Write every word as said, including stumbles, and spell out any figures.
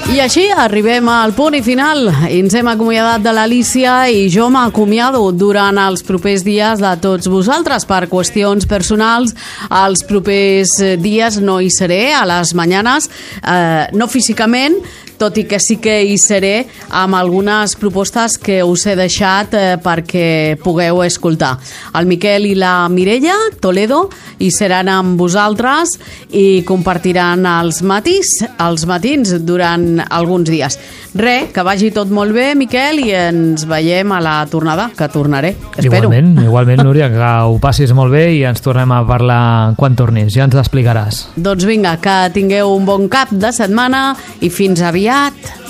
I així arribem al punt i final. Ens hem acomiadat de l'Alícia i jo m'acomiado durant els propers dies de tots vosaltres per qüestions personals. Els propers dies no hi seré a les mañanes, eh, no físicament, tot i que sí que hi seré amb algunes propostes que us he deixat eh, perquè pugueu escoltar. El Miquel i la Mireia Toledo hi seran amb vosaltres i compartiran els matins, els matins durant alguns dies. Re, que vagi tot molt bé, Miquel, i ens veiem a la tornada, que tornaré, espero. Igualment, igualment, Núria, que ho passis molt bé i ens tornem a parlar quan tornis, ja ens l'explicaràs. Doncs vinga, que tingueu un bon cap de setmana i fins aviat.